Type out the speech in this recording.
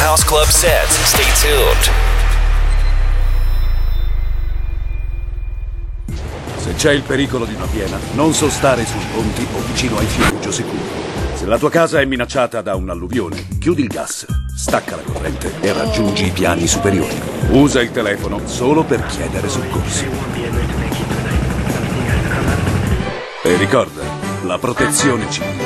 house club set. Stay tuned. Se c'è il pericolo di una piena, non sostare sui ponti o vicino ai fiumi sicuro. Se la tua casa è minacciata da un'alluvione, chiudi il gas, stacca la corrente e raggiungi i piani superiori. Usa il telefono solo per chiedere soccorsi. E ricorda, la protezione civile